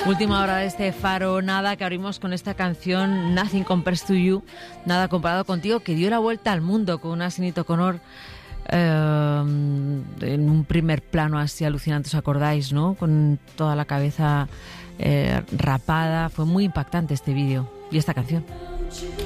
Última hora de este Faro Nada, que abrimos con esta canción Nothing Compares to You, Nada comparado contigo, que dio la vuelta al mundo con una Sinéad O'Connor en un primer plano así alucinante, ¿os acordáis, no? Con toda la cabeza rapada. Fue muy impactante este vídeo y esta canción.